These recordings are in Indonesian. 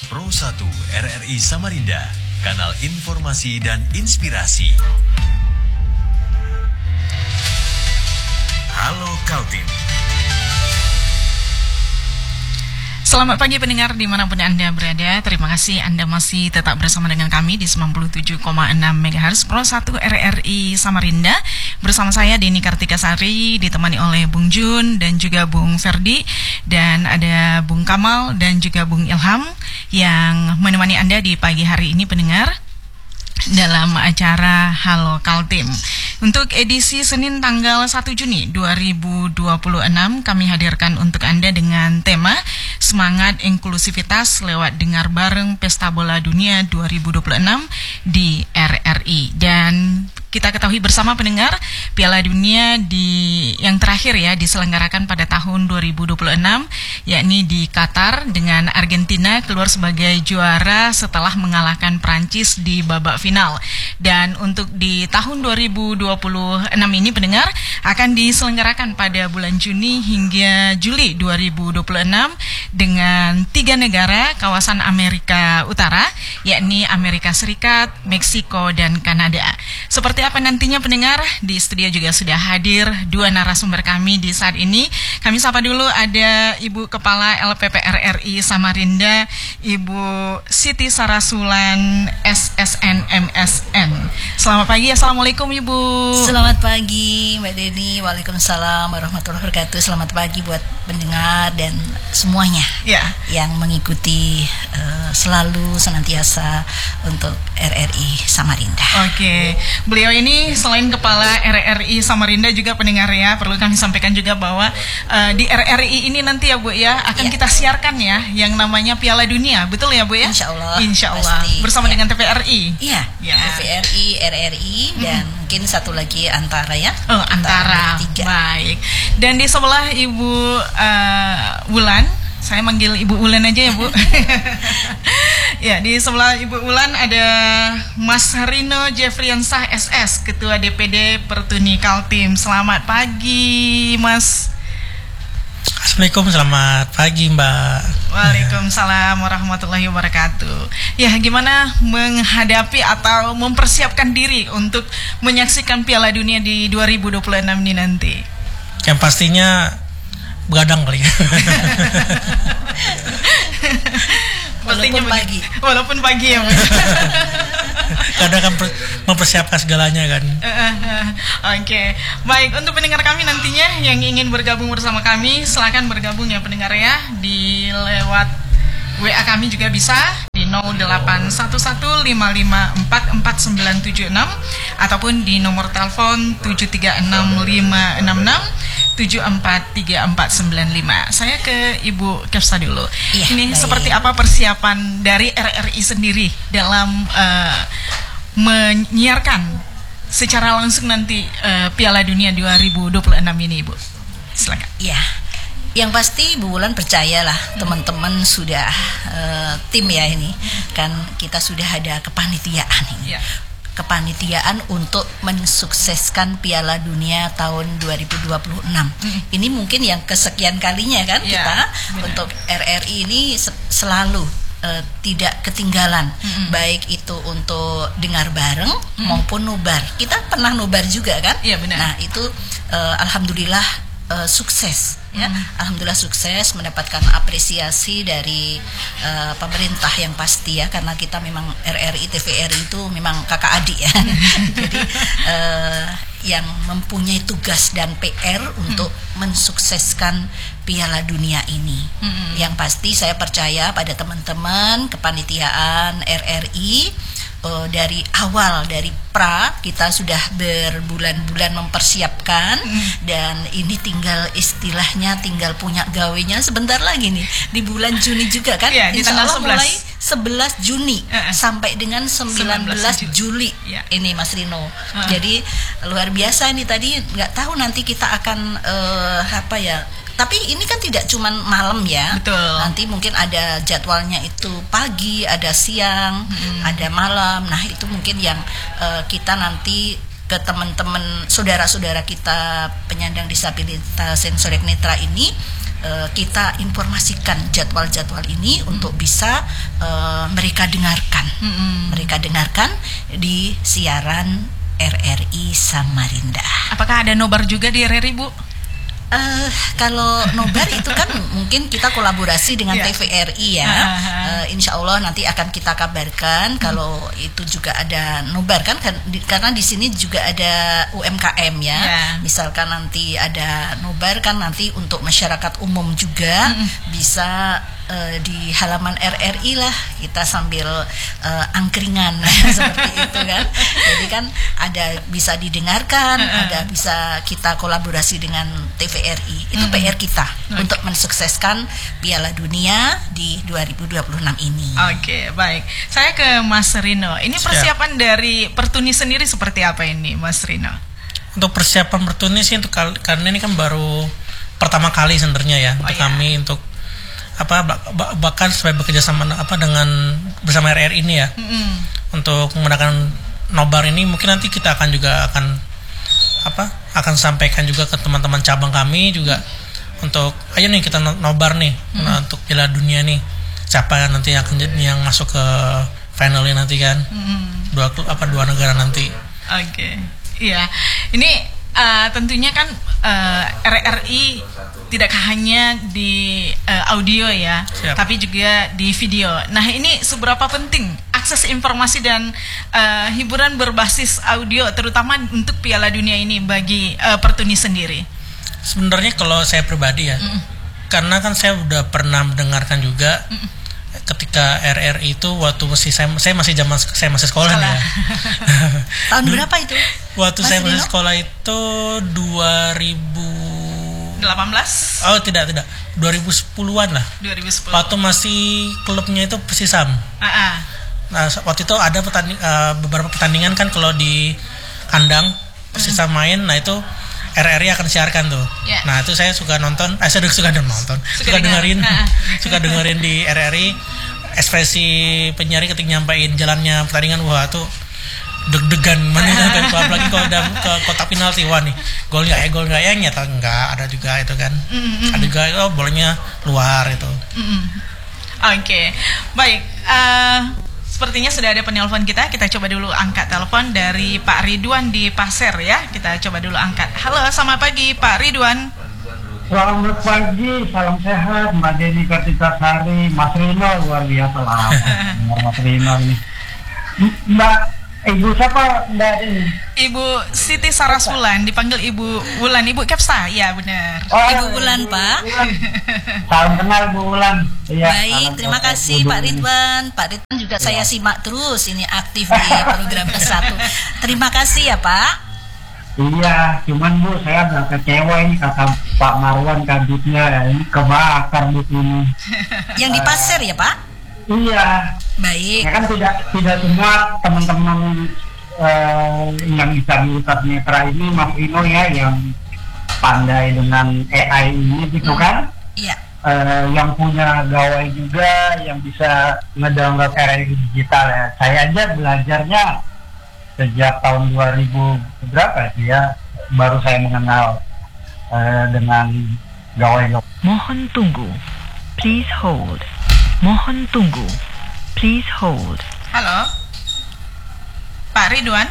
Pro 1 RRI Samarinda, kanal informasi dan inspirasi. Halo Kaltim. Selamat pagi pendengar dimanapun Anda berada. Terima kasih Anda masih tetap bersama dengan kami di 97,6 MHz Pro 1 RRI Samarinda. Bersama saya Deni Kartikasari, ditemani oleh Bung Jun dan juga Bung Ferdi. Dan ada Bung Kamal dan juga Bung Ilham yang menemani Anda di pagi hari ini pendengar dalam acara Halo Kaltim. Untuk edisi Senin tanggal 1 Juni 2026 kami hadirkan untuk Anda dengan tema Semangat Inklusivitas lewat Dengar Bareng Pesta Bola Dunia 2026 di RRI. Dan kita ketahui bersama pendengar, Piala Dunia yang terakhir ya diselenggarakan pada tahun 2026, yakni di Qatar, dengan Argentina keluar sebagai juara setelah mengalahkan Prancis di babak final. Dan untuk di tahun 2026 ini pendengar akan diselenggarakan pada bulan Juni hingga Juli 2026 dengan 3 negara kawasan Amerika Utara, yakni Amerika Serikat, Meksiko, dan Kanada. Seperti apa nantinya pendengar? Di studio juga sudah hadir 2 narasumber kami di saat ini. Kami sapa dulu, ada Ibu Kepala LPP RRI Samarinda, Ibu Siti Sarasulan SSN MSN. Selamat pagi, Assalamualaikum Ibu. Selamat pagi Mbak Deni, Waalaikumsalam warahmatullahi wabarakatuh. Selamat pagi buat pendengar dan semuanya yang mengikuti selalu senantiasa untuk RRI Samarinda. Oke, beliau ini selain Kepala RRI Samarinda juga pendengar ya, perlu kami sampaikan juga bahwa di RRI ini nanti ya Bu ya akan kita siarkan ya yang namanya Piala Dunia, betul ya Bu ya? Insya Allah pasti, bersama dengan TVRI. Iya, TVRI, RRI dan mungkin satu lagi Antara ya. Antara. Baik. Dan di sebelah Ibu Wulan, saya manggil Ibu Wulan aja ya Bu. Ya, di sebelah Ibu Wulan ada Mas Rino Jeffriansah SS, Ketua DPD Pertuni Kaltim. Selamat pagi Mas. Assalamualaikum, selamat pagi Mbak. Waalaikumsalam warahmatullahi wabarakatuh. Ya, gimana menghadapi atau mempersiapkan diri untuk menyaksikan Piala Dunia di 2026 ini nanti? Yang pastinya begadang kali ya. Walaupun pagi ya Bu. Kadang kan mempersiapkan segalanya kan. Oke. Baik, untuk pendengar kami nantinya yang ingin bergabung bersama kami, silakan bergabung ya pendengar ya, di lewat WA kami juga bisa di 081155444976 ataupun di nomor telepon 73656674345. Saya ke Ibu Kepsa dulu. Ini baik. Seperti apa persiapan dari RRI sendiri dalam menyiarkan secara langsung nanti Piala Dunia 2026 ini, Ibu? Silakan. Iya. Yang pasti Bu Wulan percayalah teman-teman sudah tim ya ini kan kita sudah ada kepanitiaan ini. Kepanitiaan untuk mensukseskan Piala Dunia tahun 2026. Ini mungkin yang kesekian kalinya kan kita untuk RRI ini selalu tidak ketinggalan, baik itu untuk dengar bareng maupun nobar. Kita pernah nobar juga kan? Iya, benar. Nah itu alhamdulillah sukses ya. Alhamdulillah sukses, mendapatkan apresiasi dari pemerintah yang pasti ya, karena kita memang RRI TVRI itu memang kakak adik ya. Jadi yang mempunyai tugas dan PR untuk mensukseskan Piala Dunia ini. Yang pasti saya percaya pada teman-teman kepanitiaan RRI, dari awal, dari kita sudah berbulan-bulan mempersiapkan dan ini tinggal istilahnya tinggal punya gawenya sebentar lagi nih di bulan Juni juga kan, insya Allah mulai 11 Juni sampai dengan 19 Juli ini Mas Rino. Jadi luar biasa ini, tadi nggak tahu nanti kita akan tapi ini kan tidak cuma malam ya. Betul. Nanti mungkin ada jadwalnya itu pagi, ada siang, ada malam. Nah itu mungkin yang kita nanti ke teman-teman saudara-saudara kita penyandang disabilitas sensorik netra ini kita informasikan jadwal-jadwal ini untuk bisa mereka dengarkan. Mereka dengarkan di siaran RRI Samarinda. Apakah ada nobar juga di RRI, Bu? Kalau nobar itu kan mungkin kita kolaborasi dengan TVRI ya. Insya Allah nanti akan kita kabarkan kalau itu juga ada nobar kan, karena di sini juga ada UMKM ya. Misalkan nanti ada nobar kan nanti untuk masyarakat umum juga bisa di halaman RRI lah kita sambil angkringan seperti itu kan. Jadi kan ada bisa didengarkan, ada bisa kita kolaborasi dengan TVRI. Itu PR kita untuk mensukseskan Piala Dunia di 2026 ini. Oke, baik. Saya ke Mas Rino. Ini persiapan dari Pertuni sendiri seperti apa ini, Mas Rino? Untuk persiapan Pertuni sih karena ini kan baru pertama kali sebenarnya ya kami untuk bahkan supaya bekerja sama dengan bersama RRI ini ya untuk menggunakan nobar ini. Mungkin nanti kita akan sampaikan juga ke teman-teman cabang kami juga untuk ayo nih kita nobar nih untuk Piala Dunia nih, siapa nanti yang masuk ke finalnya nanti kan dua negara nanti. Iya, ini tentunya kan RRI tidak hanya di audio ya, tapi juga di video. Nah, ini seberapa penting akses informasi dan hiburan berbasis audio, terutama untuk Piala Dunia ini bagi Pertuni sendiri? Sebenarnya kalau saya pribadi ya, karena kan saya udah pernah mendengarkan juga ketika RRI itu waktu saya masih sekolah nih ya. Tahun berapa itu? Waktu saya masih sekolah itu 2018? Oh tidak 2010-an lah. 2010. Waktu masih klubnya itu Persisam. Nah waktu itu ada beberapa pertandingan kan kalau di kandang Persisam main, nah itu RRI akan siarkan tuh. Nah itu saya suka nonton, suka dengerin di RRI ekspresi penyiar ketika nyampein jalannya pertandingan. Wah tuh deg-degan mana apalagi kalau udah ke kotak penalti, wah nih gol nggak ya, nyata enggak, ada juga itu kan. Ada juga bolanya luar itu. Oke. Baik, sepertinya sudah ada penelpon kita coba dulu angkat telepon dari Pak Ridwan di Pasir ya. Kita coba dulu angkat. Halo, selamat pagi Pak Ridwan. Selamat pagi, salam sehat Mbak Deni Kartikasari, Mas Rino, luar biasa lah Mas Rino ini. Mbak Ibu siapa Mbak ini? Ibu Siti Sarasulan, dipanggil Ibu Wulan, Ibu Kepsa, ya benar. Ibu Wulan Pak. Salam kenal Bu Wulan. Ya, baik, terima kasih Pak Ridwan. Pak Ridwan juga saya simak terus ini aktif di program Bersatu. Terima kasih ya Pak. Iya, cuman Bu saya agak kecewa ini kata Pak Marwan Kabitnya ini kebakar di sini. Yang di Pasir ya Pak? Iya. Baik. Ya kan tidak semua teman-teman yang disabilitas netra ini Mas Rino ya yang pandai dengan AI ini gitu kan? Iya. Yang punya gawai juga yang bisa ngedownload RRI digital ya. Saya aja belajarnya sejak tahun 2000 berapa ya, baru saya mengenal dengan gawai. Mohon tunggu, please hold. Mohon tunggu, please hold. Halo, Pak Ridwan.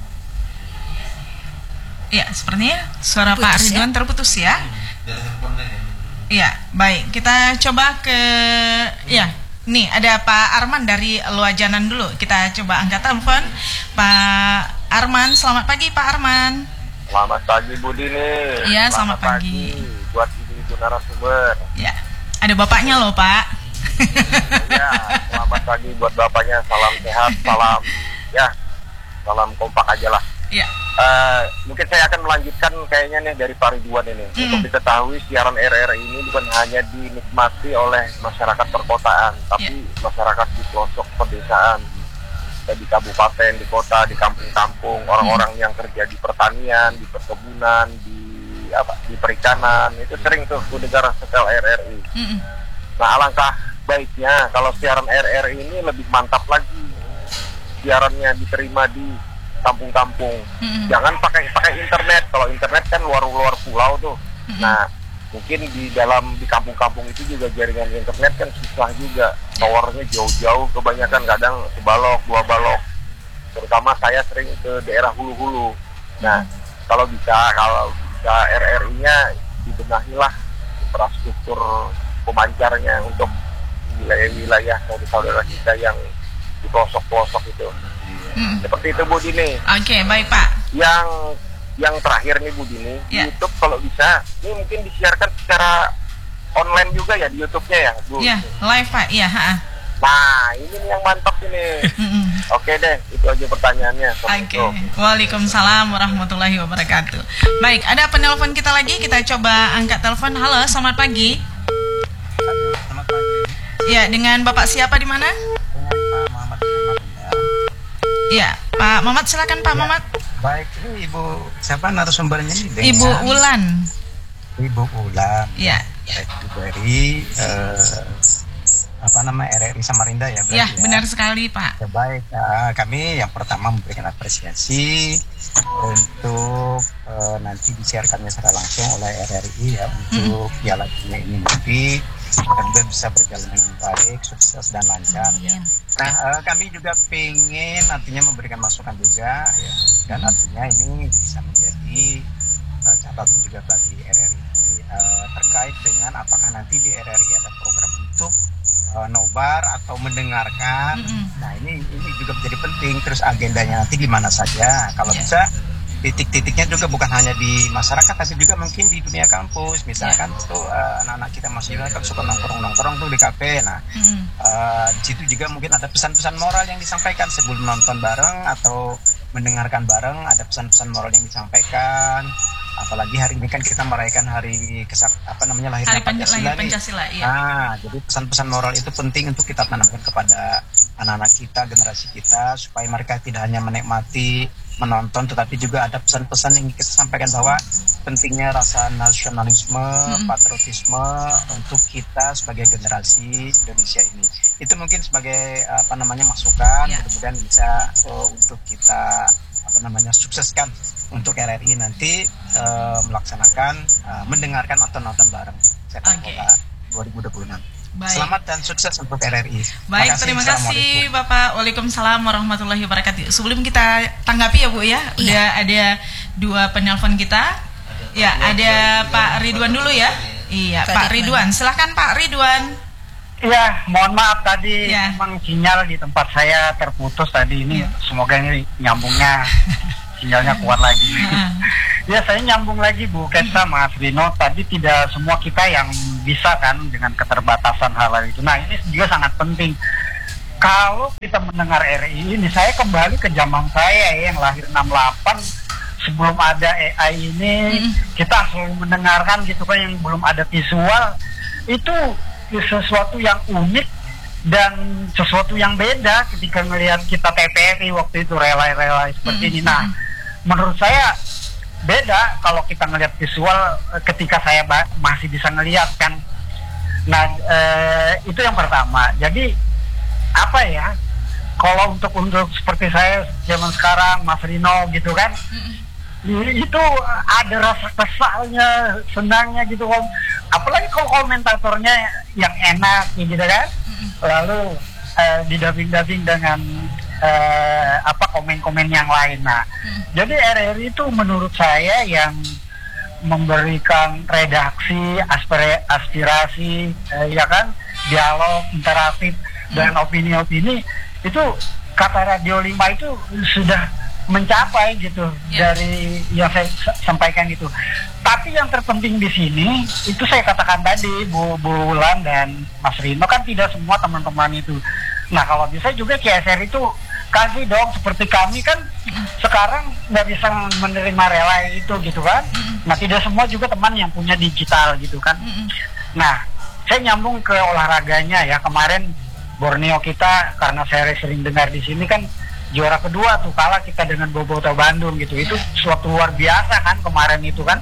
Ya, sepertinya suara Pak Ridwan terputus ya. Iya, baik. Kita coba ke nih ada Pak Arman dari Luajanan dulu. Kita coba angkat telepon. Pak Arman, selamat pagi Pak Arman. Selamat pagi Bu Dini. Iya, selamat pagi. Buat ibu narasumber. Ya, ada bapaknya loh Pak. Ya, selamat pagi buat bapaknya. Salam sehat, salam kompak aja lah. Ya. Mungkin saya akan melanjutkan kayaknya nih dari Pak Ridwan ini. Untuk diketahui siaran RRI ini bukan hanya dinikmati oleh masyarakat perkotaan, tapi masyarakat di pelosok pedesaan, di kabupaten, di kota, di kampung-kampung, orang-orang yang kerja di pertanian, di perkebunan, di perikanan, itu sering tuh dengar setel RRI. Nah, alangkah baiknya kalau siaran RRI ini lebih mantap lagi, siarannya diterima di kampung-kampung. Jangan pakai internet. Kalau internet kan luar pulau tuh. Nah, mungkin di kampung-kampung itu juga jaringan internet kan susah juga, towernya jauh-jauh, kebanyakan kadang sebalok, 2 balok, terutama saya sering ke daerah hulu-hulu. Nah kalau bisa RRI-nya dibenahilah infrastruktur pemancarnya untuk wilayah-wilayah saudara kita yang di pelosok-pelosok itu. Seperti itu Bu Dini. Oke, baik Pak. Yang terakhir nih Bu Dini, YouTube kalau bisa, ini mungkin disiarkan secara online juga ya di YouTube-nya ya Bu? Iya, live Pak, iya. Nah, ini nih yang mantap ini. Oke deh, itu aja pertanyaannya. Oke. Waalaikumsalam warahmatullahi wabarakatuh. Baik, ada penelpon kita lagi, kita coba angkat telepon. Halo, selamat pagi. Selamat pagi. Ya, dengan Bapak siapa di mana? Dengan Pak Muhammad. Ya, Pak Muhammad, silakan Pak Muhammad. Baik, ini Ibu siapa narasumbernya ini? Ibu Ulan. Ibu Ulan. Ya. Dari RRI Samarinda ya. Ya, benar sekali Pak. Ya, baik, kami yang pertama memberikan apresiasi untuk nanti disiarkannya secara langsung oleh RRI ya untuk Piala Dunia ini nanti semoga bisa berjalan dengan baik, sukses dan lancar ya. Nah, kami juga ingin nantinya memberikan masukan juga ya, dan artinya ini bisa menjadi catatan juga bagi RRI terkait dengan apakah nanti di RRI ada program untuk nobar atau mendengarkan. Nah ini juga menjadi penting. Terus agendanya nanti di mana saja, kalau bisa titik-titiknya juga bukan hanya di masyarakat tapi juga mungkin di dunia kampus. Misalkan tuh anak-anak kita masih kan suka nongkrong tuh di kafe. Nah di situ juga mungkin ada pesan-pesan moral yang disampaikan sebelum nonton bareng atau mendengarkan bareng, ada pesan-pesan moral yang disampaikan. Apalagi hari ini kan kita merayakan hari lahirnya Pancasila. Iya. Nah, jadi pesan-pesan moral itu penting untuk kita tanamkan kepada anak-anak kita, generasi kita, supaya mereka tidak hanya menikmati menonton, tetapi juga ada pesan-pesan yang kita sampaikan bahwa pentingnya rasa nasionalisme, patriotisme untuk kita sebagai generasi Indonesia ini. Itu mungkin sebagai masukan, mudah-mudahan bisa untuk kita sukseskan untuk RRI nanti melaksanakan mendengarkan atau nonton bareng sepak bola 2026. Baik. Selamat dan sukses untuk RRI. Baik, terima kasih Bapak. Waalaikumsalam warahmatullahi wabarakatuh. Sebelum kita tanggapi ya Bu ya, udah ada 2 penelpon kita. Ya, ada Pak Ridwan dulu ya. Iya, Pak Ridwan. Silahkan Pak Ridwan. Iya, mohon maaf tadi memang sinyal di tempat saya terputus tadi ini. Semoga ini nyambungnya sinyalnya kuat lagi. Ya, saya nyambung lagi Bu Kesa, Mas Rino. Tadi tidak semua kita yang bisa kan dengan keterbatasan hal itu. Nah, ini juga sangat penting. Kalau kita mendengar RRI ini, saya kembali ke zaman saya yang lahir 68. Sebelum ada AI ini, kita selalu mendengarkan gitu kan, yang belum ada visual. Itu sesuatu yang unik dan sesuatu yang beda ketika melihat kita TVRI waktu itu relay-relay seperti ini. Nah, menurut saya beda kalau kita ngelihat visual ketika saya masih bisa ngelihat kan. Nah, itu yang pertama. Jadi apa ya, kalau untuk seperti saya zaman sekarang, Mas Rino gitu kan, itu ada rasa kesalnya, senangnya gitu kan. Apalagi kalau komentatornya yang enak gitu kan, lalu didubbing dengan komen-komen yang lain. Nah, jadi RRI itu menurut saya yang memberikan redaksi, aspirasi, ya kan, dialog interaktif dan opini-opini itu, kata Radio 5 itu sudah mencapai gitu dari yang saya sampaikan itu. Tapi yang terpenting di sini itu saya katakan tadi Bu Wulan dan Mas Rino kan tidak semua teman-teman itu. Nah, kalau bisa juga CSR itu kasih dong, seperti kami kan sekarang nggak bisa menerima relay itu gitu kan. Nah, tidak semua juga teman yang punya digital gitu kan. Nah, saya nyambung ke olahraganya ya, kemarin Borneo kita, karena saya sering dengar di sini kan juara kedua tuh, kalah kita dengan Boboto Bandung gitu. Itu suatu luar biasa kan kemarin itu kan.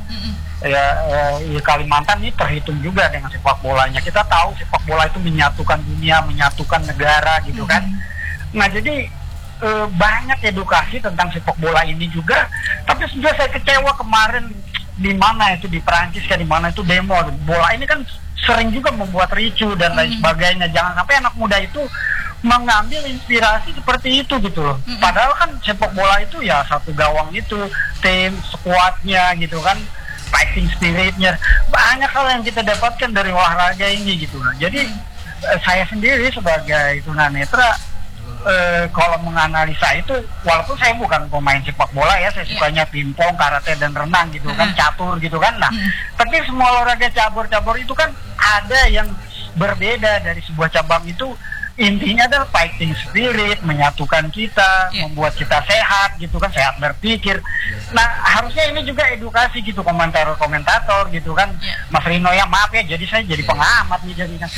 Kalimantan ini terhitung juga dengan sepak bolanya. Kita tahu sepak bola itu menyatukan dunia, menyatukan negara gitu kan. Nah, jadi banyak edukasi tentang sepak bola ini juga. Tapi sudah saya kecewa kemarin di mana itu di Perancis kan, di mana itu demo bola ini kan sering juga membuat ricu dan lain sebagainya. Jangan sampai anak muda itu mengambil inspirasi seperti itu gitu loh. Padahal kan sepak bola itu ya satu gawang itu, tim, skuadnya gitu kan, fighting spiritnya, banyak hal yang kita dapatkan dari olahraga ini gitu loh. Jadi saya sendiri sebagai tunanetra kalau menganalisa itu, walaupun saya bukan pemain sepak bola ya, saya sukanya pingpong, karate dan renang gitu kan, catur gitu kan. Nah, tapi semua olahraga cabur-cabur itu kan ada yang berbeda dari sebuah cabang itu. Intinya adalah fighting spirit, menyatukan kita, membuat kita sehat gitu kan, sehat berpikir. Nah, harusnya ini juga edukasi gitu, komentator gitu kan. Mas Rino ya, maaf ya, jadi saya jadi pengamat nih jadinya.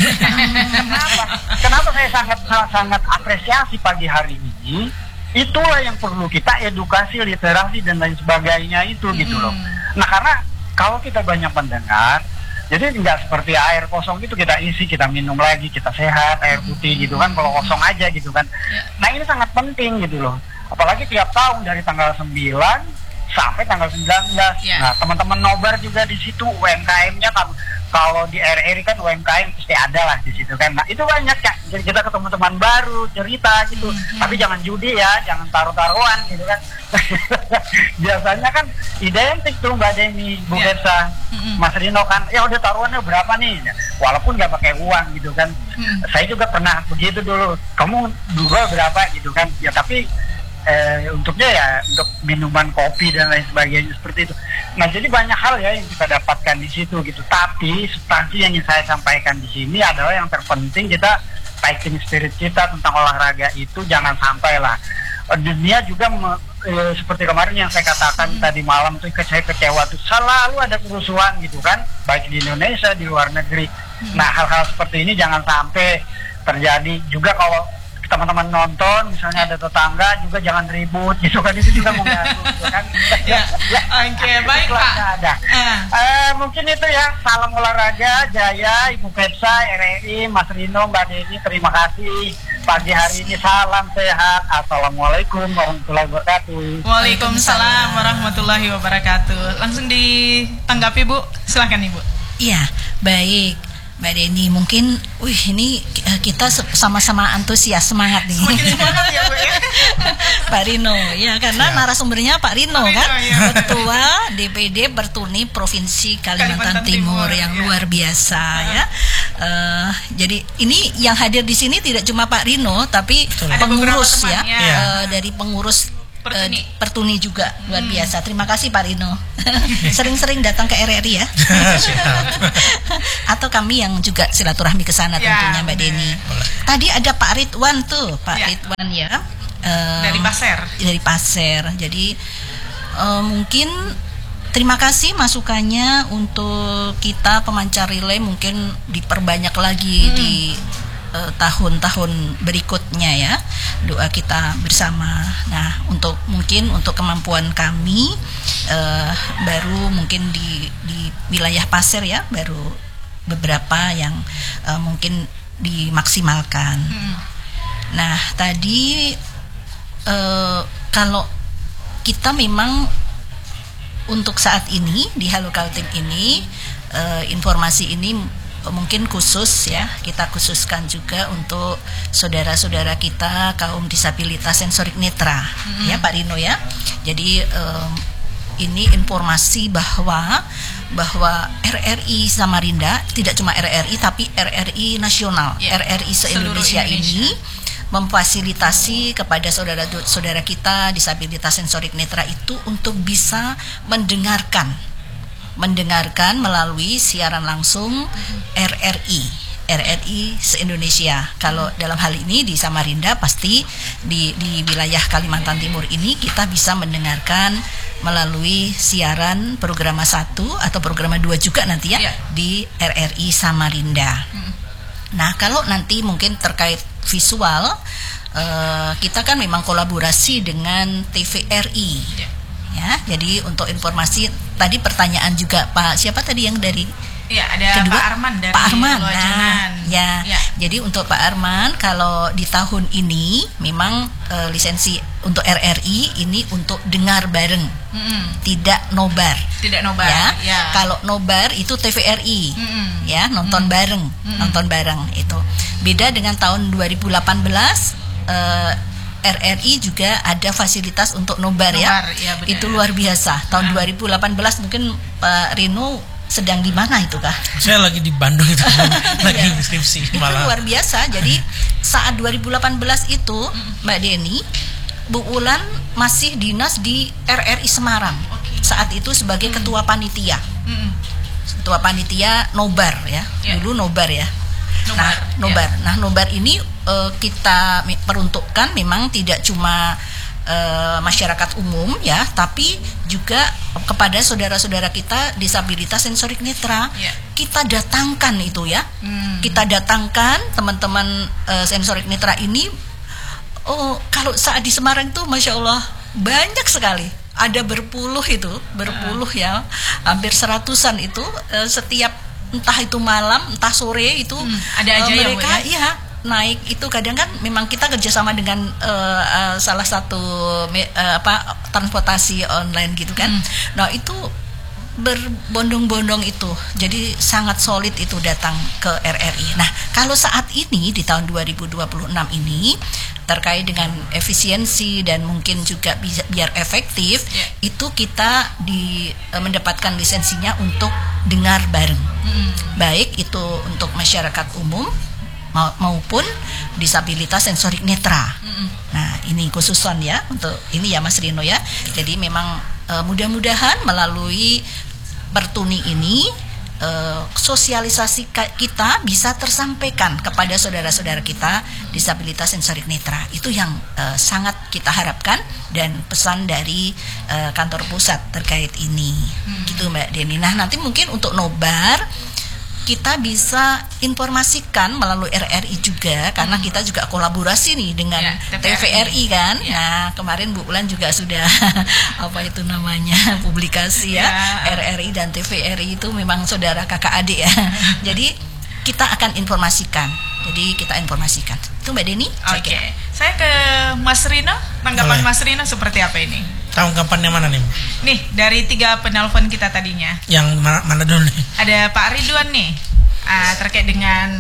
Kenapa saya sangat apresiasi pagi hari ini? Itulah yang perlu kita edukasi, literasi dan lain sebagainya itu gitu loh. Nah, karena kalau kita banyak mendengar, jadi nggak seperti air kosong gitu, kita isi, kita minum lagi, kita sehat, air putih gitu kan, kalau kosong aja gitu kan. Nah, ini sangat penting gitu loh. Apalagi tiap tahun dari tanggal 9 sampai tanggal 19. Nah, teman-teman nobar juga di situ, UMKM-nya kan, kalau di RRI kan UMKM pasti ada lah di situ kan. Nah, itu banyak ya. Jadi kita ketemu teman baru, cerita gitu. Tapi jangan judi ya, jangan taruh-taruhan gitu kan. Biasanya kan identik tuh Mbak Deni, Bu Gersa, Mas Rino kan, ya udah taruhannya berapa nih? Walaupun nggak pakai uang gitu kan. Saya juga pernah begitu dulu. Kamu dua berapa gitu kan? Ya tapi untuknya ya untuk minuman, kopi dan lain sebagainya seperti itu. Nah, jadi banyak hal ya yang kita dapatkan di situ gitu. Tapi substansi yang ingin saya sampaikan di sini adalah yang terpenting, kita fighting spirit kita tentang olahraga itu jangan sampai lah. Dunia juga seperti kemarin yang saya katakan tadi malam tuh, saya kecewa tuh selalu ada kerusuhan gitu kan, baik di Indonesia, di luar negeri. Nah, hal-hal seperti ini jangan sampai terjadi juga. Kalau teman-teman nonton misalnya ada tetangga juga jangan ribut gitu kan, itu juga mengganggu gitu kan. Oke, baik Pak. Mungkin itu ya, salam olahraga jaya, Ibu Pepsa, RRI, Mas Rino, Mbak Deni, terima kasih pagi hari ini, salam sehat. Assalamualaikum warahmatullahi wabarakatuh. Waalaikumsalam warahmatullahi wabarakatuh. Langsung ditanggapi Bu, silakan Ibu. Iya, baik Mbak Deni, mungkin ini kita sama-sama antusias, semangat nih. Semakin semangat ya Bu ya. Pak Rino, ya karena narasumbernya Pak Rino kan, Ketua DPD Bertuni Provinsi Kalimantan Timur yang luar biasa ya. Jadi ini yang hadir di sini tidak cuma Pak Rino, tapi pengurus ya, dari pengurus Pertuni juga luar biasa. Terima kasih Pak Rino. Sering-sering datang ke RRI ya. Atau kami yang juga silaturahmi ke sana tentunya Mbak Deni. Tadi ada Pak Ridwan tuh, Pak Ridwan ya. Dari Pasir. Dari Pasir. Jadi mungkin terima kasih masukannya untuk kita pemancar relay, mungkin diperbanyak lagi di tahun-tahun berikutnya ya, doa kita bersama. Nah, untuk kemampuan kami baru mungkin di wilayah Pasir ya, baru beberapa yang mungkin dimaksimalkan. Nah, tadi kalau kita memang untuk saat ini di Halo Kaltim ini informasi ini mungkin khusus ya, kita khususkan juga untuk saudara-saudara kita kaum disabilitas sensorik netra ya Pak Rino ya. Jadi ini informasi bahwa RRI Samarinda tidak cuma RRI tapi RRI nasional, RRI se-Indonesia ini memfasilitasi kepada saudara-saudara kita disabilitas sensorik netra itu untuk bisa mendengarkan melalui siaran langsung RRI se-Indonesia. Kalau dalam hal ini di Samarinda, pasti di wilayah Kalimantan Timur ini kita bisa mendengarkan melalui siaran programa 1 atau programa 2 juga nanti ya, di RRI Samarinda. Nah, kalau nanti mungkin terkait visual, kita kan memang kolaborasi dengan TVRI. Ya, jadi untuk informasi tadi pertanyaan juga Pak, siapa tadi yang dari Iya, ada kedua, Pak Arman dari Pak Arman. Luajangan. Ya. Jadi untuk Pak Arman, kalau di tahun ini memang lisensi untuk RRI ini untuk dengar bareng, tidak nobar. Tidak nobar. Ya. Kalau nobar itu TVRI, ya nonton bareng, nonton bareng itu. Beda dengan tahun 2018. RRI juga ada fasilitas untuk nobar ya itu luar biasa. Tahun 2018 mungkin Pak Rino sedang di mana itu kah? Saya lagi di Bandung itu, lagi skripsi. Itu luar biasa. Jadi saat 2018 itu Mbak Deni, Bu Ulan masih dinas di RRI Semarang. Saat itu sebagai ketua panitia, ketua panitia nobar ya. Dulu nobar ya. Nobar. Nah, nobar ini kita peruntukkan memang tidak cuma masyarakat umum ya, tapi juga kepada saudara-saudara kita disabilitas sensorik netra. Kita datangkan itu ya. Kita datangkan teman-teman sensorik netra ini. Oh, kalau saat di Semarang itu Masya Allah banyak sekali. Ada berpuluh ya, hampir 100-an itu setiap entah itu malam, entah sore itu ada aja mereka naik itu. Kadang kan memang kita kerjasama dengan salah satu transportasi online gitu kan. Nah itu berbondong-bondong itu, jadi sangat solid itu datang ke RRI. Nah kalau saat ini di tahun 2026 ini terkait dengan efisiensi dan mungkin juga biar efektif, itu kita mendapatkan lisensinya untuk dengar bareng, baik itu untuk masyarakat umum maupun disabilitas sensorik netra. Nah ini khususan ya untuk ini ya Mas Rino ya. Jadi memang mudah-mudahan melalui Pertuni ini sosialisasi kita bisa tersampaikan kepada saudara-saudara kita disabilitas sensorik netra. Itu yang sangat kita harapkan dan pesan dari kantor pusat terkait ini. Gitu Mbak Deni. Nah nanti mungkin untuk nobar kita bisa informasikan melalui RRI juga, karena kita juga kolaborasi nih dengan TVRI kan. Nah kemarin Bu Ulan juga sudah apa itu namanya publikasi ya, RRI dan TVRI itu memang saudara kakak adik ya. Jadi kita akan informasikan. Itu Mbak Deni. Oke. Saya ke Mas Rino, tanggapan Mas Rino seperti apa ini? Tanggapannya mana nih? Nih dari 3 penelpon kita tadinya. Yang mana dulu nih? Ada Pak Ridwan nih, terkait dengan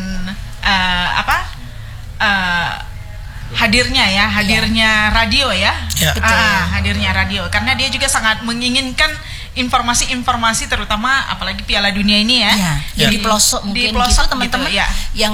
hadirnya radio ya. Hadirnya radio, karena dia juga sangat menginginkan informasi-informasi terutama apalagi Piala Dunia ini ya. Yang di pelosok mungkin gitu teman-teman gitu, yang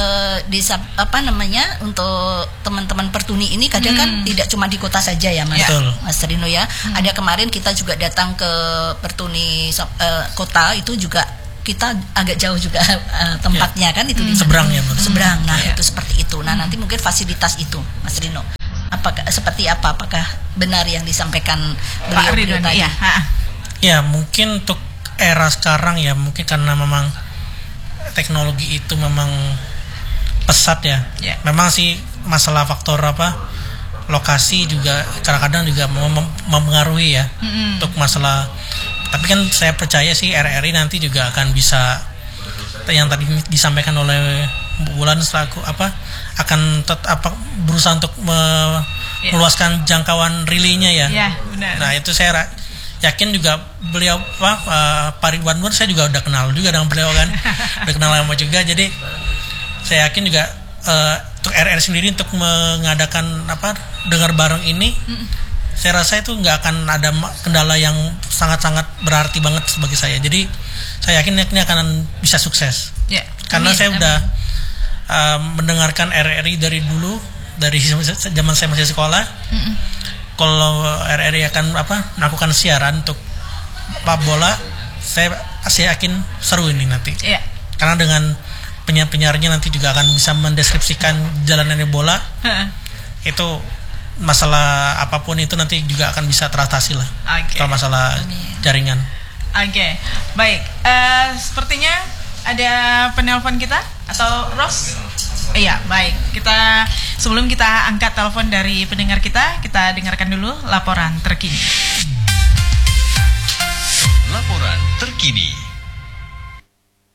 untuk teman-teman Pertuni ini kadang kan tidak cuma di kota saja ya Mas Rino ya. Ada kemarin kita juga datang ke Pertuni kota itu juga kita agak jauh juga tempatnya kan itu di seberang ya. Seberang. Nah itu seperti itu. Nah nanti mungkin fasilitas itu Mas Rino. Apakah benar yang disampaikan beliau tadi? Ya mungkin untuk era sekarang ya, mungkin karena memang teknologi itu memang pesat ya. Memang sih masalah faktor lokasi juga kadang-kadang juga mempengaruhi ya untuk masalah. Tapi kan saya percaya sih RRI nanti juga akan bisa yang tadi disampaikan oleh Bu Ulan selaku akan berusaha untuk meluaskan jangkauan relaynya ya. Benar. Nah itu saya yakin juga beliau Pak Ridwan pun saya juga udah kenal juga dengan beliau kan. Udah kenal lama juga, jadi saya yakin juga untuk RRI sendiri untuk mengadakan dengar bareng ini, saya rasa itu nggak akan ada kendala yang sangat-sangat berarti banget bagi saya. Jadi saya yakin ini akan bisa sukses. Karena saya udah mendengarkan RRI dari dulu, dari zaman saya masih sekolah. Kalau RRI akan melakukan siaran untuk bola, saya yakin seru ini nanti. Karena dengan penyiar-penyiarnya nanti juga akan bisa mendeskripsikan jalanannya bola. Itu masalah apapun itu nanti juga akan bisa teratasi lah. Kalau masalah jaringan. Baik. Sepertinya ada penelpon kita atau Ros? Iya, baik. Sebelum kita angkat telepon dari pendengar kita dengarkan dulu laporan terkini. Laporan terkini.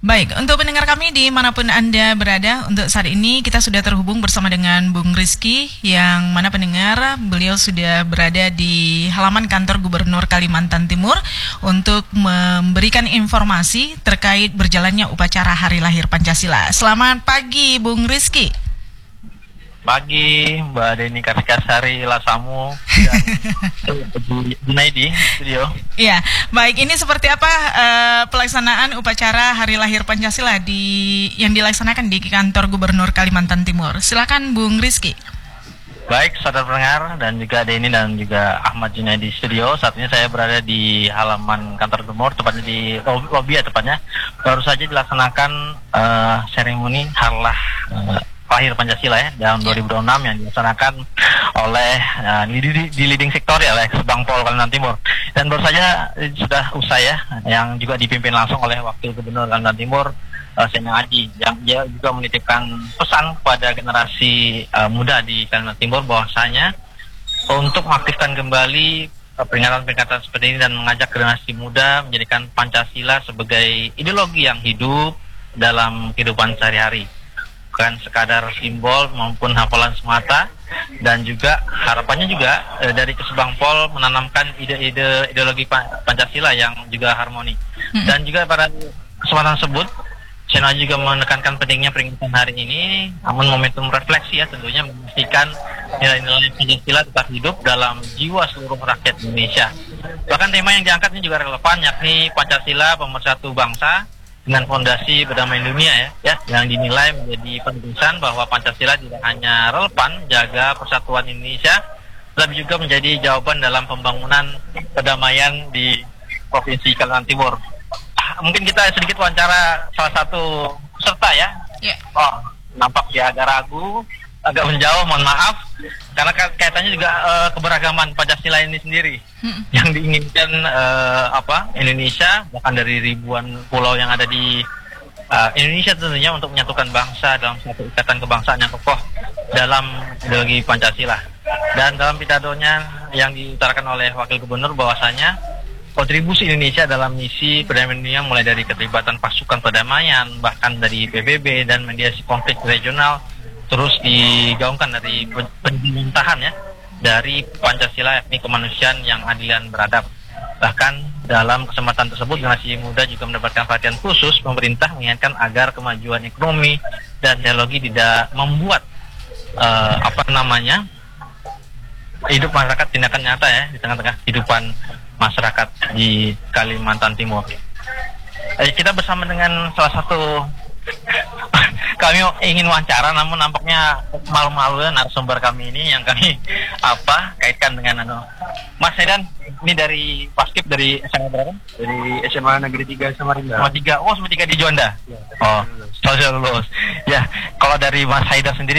Baik, untuk pendengar kami dimanapun Anda berada, untuk saat ini kita sudah terhubung bersama dengan Bung Rizky, yang mana pendengar beliau sudah berada di halaman kantor Gubernur Kalimantan Timur untuk memberikan informasi terkait berjalannya upacara Hari Lahir Pancasila. Selamat pagi Bung Rizky. Pagi Mbak Deni Karsikasari Lasamu dan Junaidi studio. Iya, baik, ini seperti apa pelaksanaan upacara Hari Lahir Pancasila yang dilaksanakan di kantor Gubernur Kalimantan Timur? Silakan Bung Rizky. Baik, saudara pendengar dan juga Deni dan juga Ahmad Junaidi studio. Saat ini saya berada di halaman kantor Gubernur, tepatnya di lobi ya tepatnya. Baru saja dilaksanakan seremoni harlah lahir Pancasila ya tahun 2006 yang dilaksanakan oleh di leading sektor ya oleh Kesbangpol Kalimantan Timur, dan baru saja sudah usai ya, yang juga dipimpin langsung oleh Wakil Gubernur Kalimantan Timur Sena Aji, yang dia juga menitipkan pesan kepada generasi muda di Kalimantan Timur bahwasanya untuk mengaktifkan kembali peringatan-peringatan seperti ini dan mengajak generasi muda menjadikan Pancasila sebagai ideologi yang hidup dalam kehidupan sehari-hari, bukan sekadar simbol maupun hafalan semata. Dan juga harapannya juga dari Kesbangpol menanamkan ide-ide ideologi Pancasila yang juga harmoni. Dan juga pada kesempatan tersebut Sena juga menekankan pentingnya peringatan hari ini, namun momentum refleksi ya tentunya memastikan nilai-nilai Pancasila tetap hidup dalam jiwa seluruh rakyat Indonesia. Bahkan tema yang diangkat ini juga relevan, yakni Pancasila pemersatu bangsa dengan fondasi perdamaian dunia ya, yang dinilai menjadi penegasan bahwa Pancasila tidak hanya relevan jaga persatuan Indonesia, tapi juga menjadi jawaban dalam pembangunan perdamaian di Provinsi Kalimantan Timur. Mungkin kita sedikit wawancara salah satu peserta ya. Oh, nampak dia agak ragu, agak menjauh, mohon maaf, karena kaitannya juga keberagaman Pancasila ini sendiri yang diinginkan Indonesia, bahkan dari ribuan pulau yang ada di Indonesia tentunya, untuk menyatukan bangsa dalam satu ikatan kebangsaan yang kokoh dalam ideologi Pancasila. Dan dalam pidatonya yang diutarakan oleh Wakil Gubernur bahwasanya kontribusi Indonesia dalam misi perdamaian dunia mulai dari keterlibatan pasukan perdamaian, bahkan dari PBB dan mediasi konflik regional, terus digaungkan dari pemerintahan ya, dari Pancasila yakni kemanusiaan yang adil dan beradab. Bahkan dalam kesempatan tersebut generasi muda juga mendapatkan perhatian khusus pemerintah mengingatkan agar kemajuan ekonomi dan teknologi tidak membuat hidup masyarakat tindakan nyata ya di tengah-tengah kehidupan masyarakat di Kalimantan Timur. Kita bersama dengan salah satu kami ingin wawancara, namun nampaknya malu-malu narasumber kami ini yang kami kaitkan dengan Mas Haidan, ini dari Paskib, dari SMA berapa? Dari SMA Negeri 3 Samarinda. SMA 3, SMA 3 di Juanda. Oh, sudah lulus. Ya, kalau dari Mas Haidan sendiri